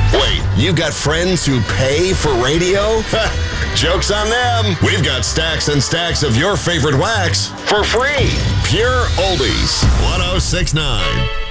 Wait, you got friends who pay for radio? Joke's on them. We've got stacks and stacks of your favorite wax for free. Pure Oldies 1069.